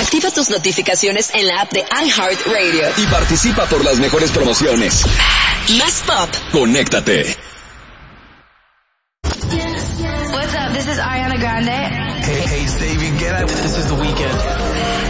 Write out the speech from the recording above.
Activa tus notificaciones en la app de iHeartRadio. Y participa por las mejores promociones. Más pop. Conéctate. What's up? This is Ariana Grande. Hey, it's David Guetta. This is The Weeknd.